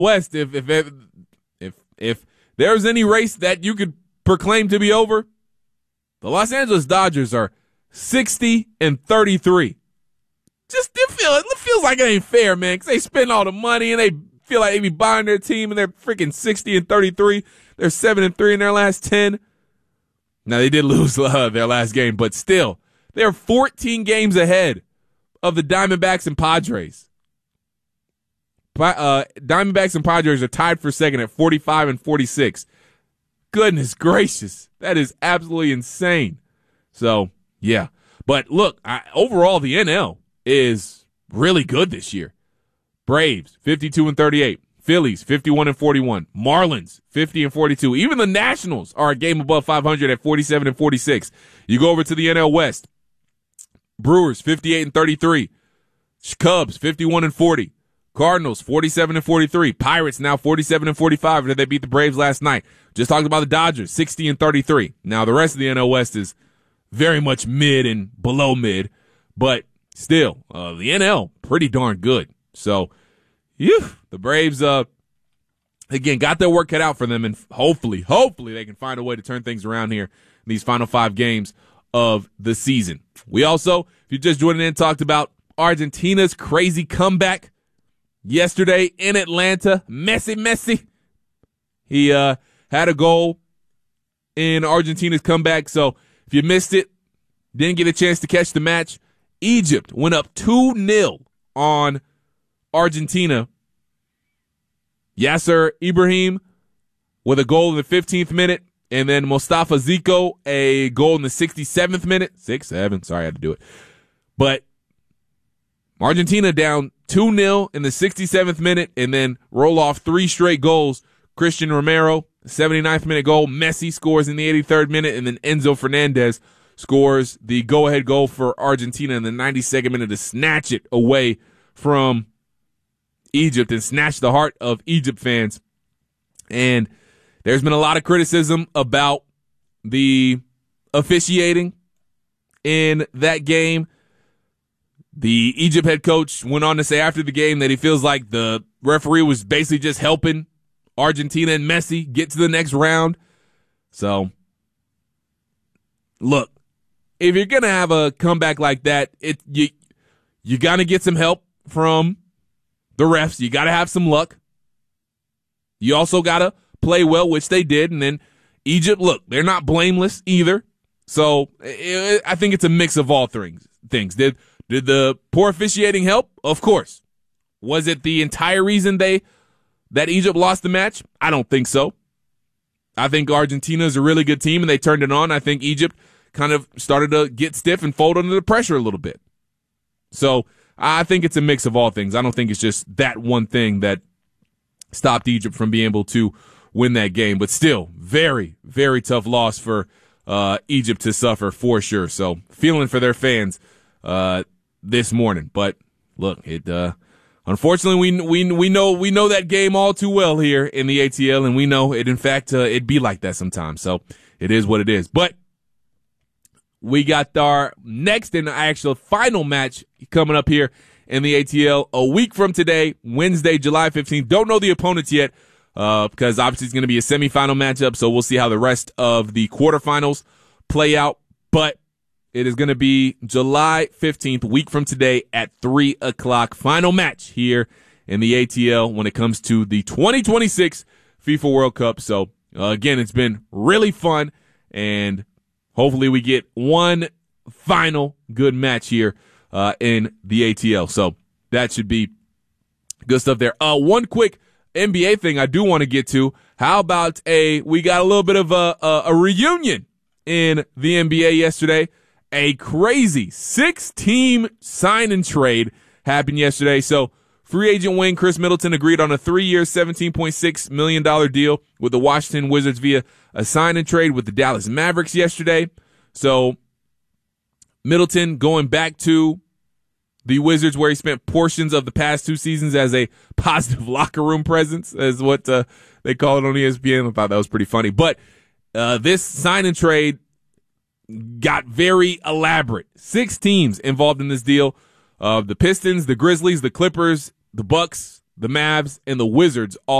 West, if there's any race that you could proclaim to be over, the Los Angeles Dodgers are 60-33. It feels like it ain't fair, man, because they spend all the money and they feel like they be buying their team and they're freaking 60-33. They're 7-3 in their last 10. Now, they did lose their last game, but still, they're 14 games ahead of the Diamondbacks and Padres. Diamondbacks and Padres are tied for second at 45-46. Goodness gracious. That is absolutely insane. So, yeah. But look, overall, the NL is really good this year. Braves, 52-38. Phillies, 51-41. Marlins, 50-42. Even the Nationals are a game above 500 at 47-46. You go over to the NL West. Brewers, 58-33. Cubs, 51-40. Cardinals, 47-43. Pirates now 47-45 after they beat the Braves last night. Just talked about the Dodgers, 60-33. Now, the rest of the NL West is very much mid and below mid, but still, the NL, pretty darn good. So, the Braves, again, got their work cut out for them, and hopefully they can find a way to turn things around here in these final 5 games of the season. We also, if you just joined in, talked about Argentina's crazy comeback yesterday in Atlanta. Messi. He had a goal in Argentina's comeback, so if you missed it, didn't get a chance to catch the match, Egypt went up 2-0 on Argentina. Yasser Ibrahim with a goal in the 15th minute, and then Mustafa Zico a goal in the 67th minute. 6-7, sorry I had to do it. But Argentina down 2-0 in the 67th minute, and then roll off 3 straight goals. Christian Romero, 79th minute goal. Messi scores in the 83rd minute, and then Enzo Fernandez scores the go-ahead goal for Argentina in the 92nd minute to snatch it away from Egypt and snatch the heart of Egypt fans. And there's been a lot of criticism about the officiating in that game. The Egypt head coach went on to say after the game that he feels like the referee was basically just helping Argentina and Messi get to the next round. So, look, if you're going to have a comeback like that, you got to get some help from the refs. You got to have some luck. You also got to play well, which they did. And then Egypt, look, they're not blameless either. So I think it's a mix of all things. Did the poor officiating help? Of course. Was it the entire reason that Egypt lost the match? I don't think so. I think Argentina is a really good team, and they turned it on. I think Egypt kind of started to get stiff and fold under the pressure a little bit. So I think it's a mix of all things. I don't think it's just that one thing that stopped Egypt from being able to win that game. But still, very, very tough loss for Egypt to suffer for sure. So feeling for their fans this morning. But look, unfortunately, we know that game all too well here in the ATL, and we know it. In fact, it'd be like that sometimes. So it is what it is. But we got our next and actual final match coming up here in the ATL a week from today, Wednesday, July 15th. Don't know the opponents yet because obviously it's going to be a semifinal matchup, so we'll see how the rest of the quarterfinals play out. But it is going to be July 15th, week from today at 3 o'clock. Final match here in the ATL when it comes to the 2026 FIFA World Cup. So, again, it's been really fun, and hopefully we get one final good match here in the ATL. So that should be good stuff there. One quick NBA thing I do want to get to. How about we got a little bit of a reunion in the NBA yesterday. A crazy 6-team sign and trade happened yesterday. So free agent wing Chris Middleton agreed on a 3-year, $17.6 million deal with the Washington Wizards via a sign and trade with the Dallas Mavericks yesterday. So Middleton going back to the Wizards, where he spent portions of the past 2 seasons as a positive locker room presence, is what they call it on ESPN. I thought that was pretty funny. But this sign and trade got very elaborate. 6 teams involved in this deal. The Pistons, the Grizzlies, the Clippers, the Bucks, the Mavs and the Wizards all